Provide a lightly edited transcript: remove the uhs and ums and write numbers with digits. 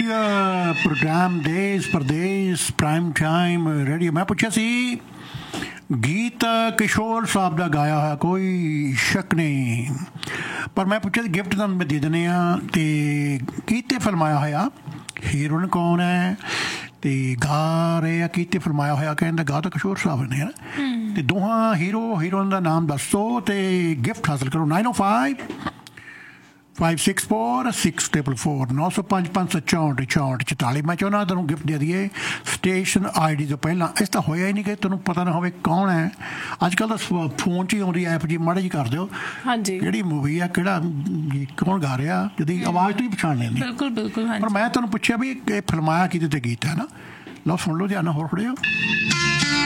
India programme ਦੇਸ਼ Pradesh prime time radio. ਮੈਂ ਪੁੱਛਿਆ ਸੀ ਗੀਤ ਕਿਸ਼ੋਰ ਸਾਹਿਬ ਦਾ ਗਾਇਆ ਹੋਇਆ, ਕੋਈ ਸ਼ੱਕ ਨਹੀਂ, ਪਰ ਮੈਂ ਪੁੱਛਿਆ ਗਿਫਟ ਤੁਹਾਨੂੰ ਮੈਂ ਦੇ ਦਿੰਦੇ ਹਾਂ। ਅਤੇ ਗੀਤ 'ਤੇ ਫਿਲਮਾਇਆ ਹੋਇਆ ਹੀਰੋਇਨ ਕੌਣ ਹੈ ਅਤੇ ਗਾ ਰਹੇ ਆ ਗੀਤ 'ਤੇ ਫਿਲਮਾਇਆ ਹੋਇਆ, ਕਹਿੰਦਾ ਗਾ ਤਾਂ ਕਿਸ਼ੋਰ ਸਾਹਿਬ ਨੇ ਹੈ ਨਾ। ਅਤੇ ਦੋਹਾਂ ਹੀਰੋ ਹੀਰੋਇਨ ਦਾ ਨਾਮ ਦੱਸੋ ਅਤੇ ਗਿਫਟ ਹਾਸਲ ਕਰੋ। 9055646444 905 564 44। ਮੈਂ ਚਾਹੁੰਦਾ ਤੁਹਾਨੂੰ ਗਿਫਟ ਦੇ ਦਈਏ ਸਟੇਸ਼ਨ ਆਈ ਡੀ ਤੋਂ ਪਹਿਲਾਂ। ਇਸ ਤਾਂ ਹੋਇਆ ਹੀ ਨਹੀਂ ਕਿ ਤੁਹਾਨੂੰ ਪਤਾ ਨਾ ਹੋਵੇ ਕੌਣ ਹੈ। ਅੱਜ ਕੱਲ੍ਹ ਤਾਂ ਫੋਨ 'ਚ ਹੀ ਆਉਂਦੀ ਐਪ ਜੀ, ਮਾੜਾ ਜੀ ਕਰ ਦਿਓ ਹਾਂਜੀ ਕਿਹੜੀ ਮੂਵੀ ਆ, ਕਿਹੜਾ ਕੌਣ ਗਾ ਰਿਹਾ, ਜਦੀ ਆਵਾਜ਼ ਤੋਂ ਹੀ ਪਛਾਣ ਲੈਂਦੀ। ਬਿਲਕੁਲ ਬਿਲਕੁਲ। ਪਰ ਮੈਂ ਤੁਹਾਨੂੰ ਪੁੱਛਿਆ ਵੀ ਇਹ ਫਿਲਮਾਇਆ ਕਿਹਦੇ 'ਤੇ ਗੀਤ ਹੈ ਨਾ। ਲਓ ਸੁਣ ਲਓ, ਧਿਆਨ ਨਾਲ ਹੋਰ ਫੜਿਓ।